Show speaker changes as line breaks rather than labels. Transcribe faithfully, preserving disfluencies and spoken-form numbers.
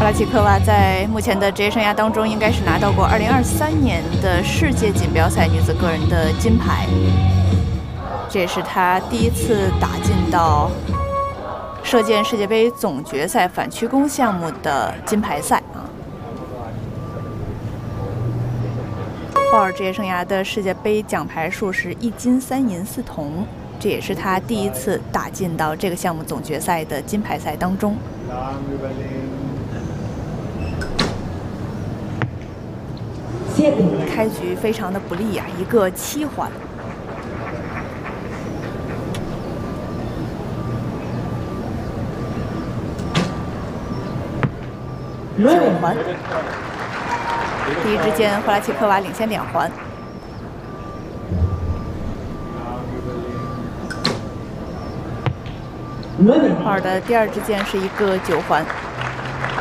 拉奇科娃在目前的职业生涯当中，应该是拿到过二零二三年的世界锦标赛女子个人的金牌，这也是她第一次打进到射箭世界杯总决赛反曲弓项目的金牌赛啊。鲍尔职业生涯的世界杯奖牌数是一金三银四铜，这也是她第一次打进到这个项目总决赛的金牌赛当中。 开局非常的不利啊，一个七环，九环，第一支箭霍拉奇科娃领先两环。鲍尔的第二支箭是一个九环。